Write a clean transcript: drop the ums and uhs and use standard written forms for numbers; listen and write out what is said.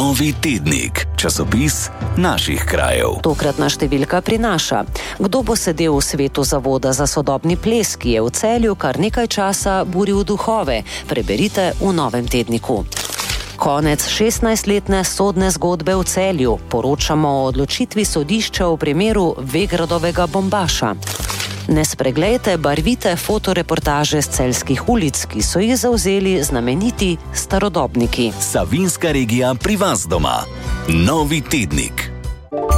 Novi tednik, časopis naših krajev. Tokratna številka prinaša: kdo bo sedel v svetu Zavoda za sodobni ples, ki je v Celju kar nekaj časa buril duhove? Preberite v Novem tedniku. Konec 16-letne sodne zgodbe v Celju. Poročamo o odločitvi sodišča v primeru Vegradovega bombaša. Ne spreglejte barvite fotoreportaže z celjskih ulic, ki so jih zavzeli znameniti starodobniki. Savinjska regija pri vas doma. Novi tednik.